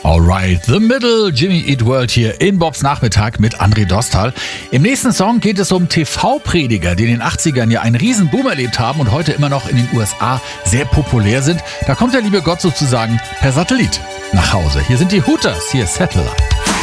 Alright, The Middle, Jimmy Eat World hier in Bobs Nachmittag mit André Dostal. Im nächsten Song geht es um TV-Prediger, die in den 80ern ja einen riesen Boom erlebt haben und heute immer noch in den USA sehr populär sind. Da kommt der liebe Gott sozusagen per Satellit nach Hause. Hier sind die Hooters, hier ist Satellite.